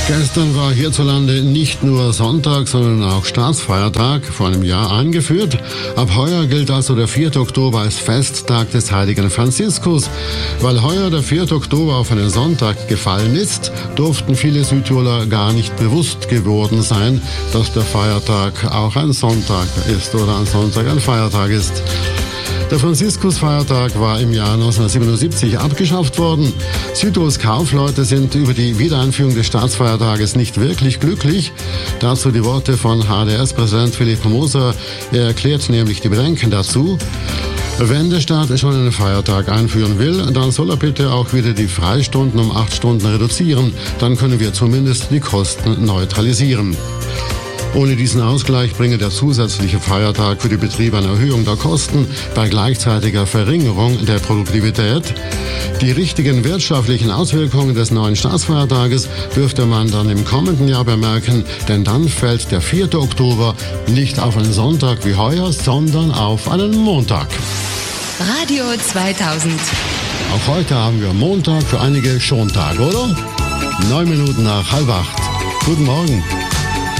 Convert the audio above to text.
Gestern war hierzulande nicht nur Sonntag, sondern auch Staatsfeiertag, vor einem Jahr eingeführt. Ab heuer gilt also der 4. Oktober als Festtag des heiligen Franziskus. Weil heuer der 4. Oktober auf einen Sonntag gefallen ist, durften viele Südtiroler gar nicht bewusst geworden sein, dass der Feiertag auch ein Sonntag ist oder ein Sonntag ein Feiertag ist. Der Franziskusfeiertag war im Jahr 1977 abgeschafft worden. Südtirols Kaufleute sind über die Wiedereinführung des Staatsfeiertages nicht wirklich glücklich. Dazu die Worte von HDS-Präsident Philipp Moser. Er erklärt nämlich die Bedenken dazu. Wenn der Staat schon einen Feiertag einführen will, dann soll er bitte auch wieder die Freistunden um 8 Stunden reduzieren. Dann können wir zumindest die Kosten neutralisieren. Ohne diesen Ausgleich bringe der zusätzliche Feiertag für die Betriebe eine Erhöhung der Kosten bei gleichzeitiger Verringerung der Produktivität. Die richtigen wirtschaftlichen Auswirkungen des neuen Staatsfeiertages dürfte man dann im kommenden Jahr bemerken, denn dann fällt der 4. Oktober nicht auf einen Sonntag wie heuer, sondern auf einen Montag. Radio 2000. Auch heute haben wir Montag, für einige Schontag, oder? 9 Minuten nach 7:30. Guten Morgen.